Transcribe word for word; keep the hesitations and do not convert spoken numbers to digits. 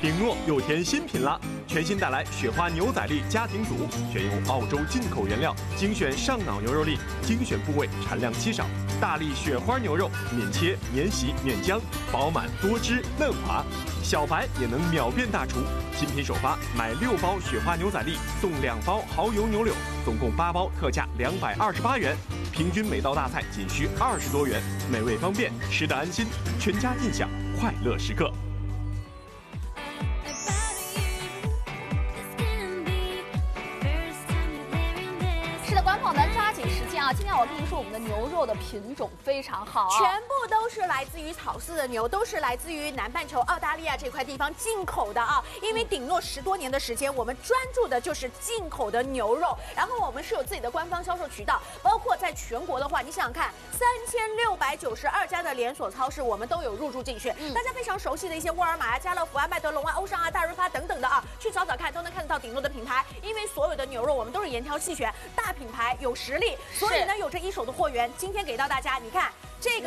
顶诺又添新品啦！全新带来雪花牛仔力家庭组，选用澳洲进口原料，精选上脑牛肉粒，精选部位，产量稀少。大力雪花牛肉，免切、免洗、免浆，饱满多汁嫩滑，小白也能秒变大厨。新品首发，买六包雪花牛仔粒送两包蚝油牛柳，总共八包，特价两百二十八元。平均每道大菜仅需二十多元，美味方便，吃得安心，全家尽享快乐时刻。 观众朋友们，抓紧时间啊！今天我跟您说，我们的牛肉的品种非常好， 全部都是来自于草饲的牛，都是来自于南半球澳大利亚这块地方进口的啊。因为顶诺十多年的时间，我们专注的就是进口的牛肉，然后我们是有自己的官方销售渠道，包括在全国的话，你想想看，三千六百九十二家的连锁超市，我们都有入驻进去。嗯、大家非常熟悉的一些沃尔玛啊、家乐福啊、麦德龙啊、欧尚啊、大润发等等的啊，去找找看，都能看得到顶诺的品牌。因为所有的牛肉我们都是严挑细选，大品牌有实力，所以呢有着一手的货源。今天给到大家，你看